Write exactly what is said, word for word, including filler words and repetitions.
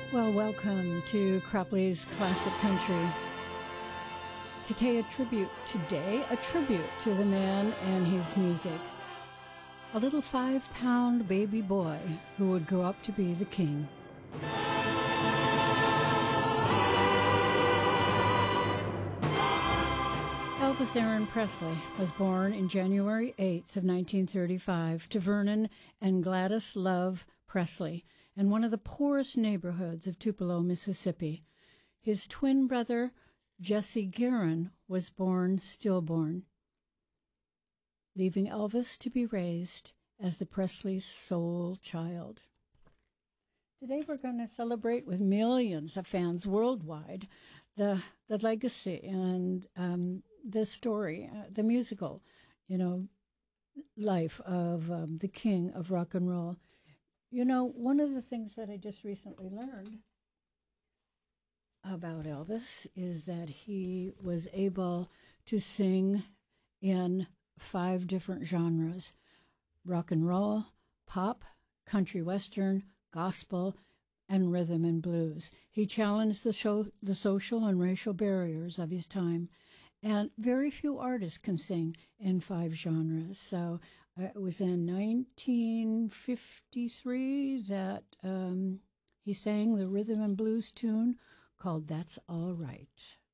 Well, welcome to Cropley's Classic Country. Today, a tribute. Today, a tribute to the man and his music. A little five-pound baby boy who would grow up to be the king. Elvis Aaron Presley was born in January eighth of nineteen thirty-five to Vernon and Gladys Love Presley in one of the poorest neighborhoods of Tupelo, Mississippi. His twin brother, Jesse Guerin, was born stillborn, leaving Elvis to be raised as the Presley's sole child. Today we're going to celebrate with millions of fans worldwide the the legacy and um, the story, uh, the musical, you know, life of um, the king of rock and roll. You know, one of the things that I just recently learned about Elvis is that he was able to sing in five different genres: rock and roll, pop, country western, gospel, and rhythm and blues. He challenged the, show, the social and racial barriers of his time, and very few artists can sing in five genres. So uh, it was in nineteen fifty-three that um, he sang the rhythm and blues tune called That's All Right.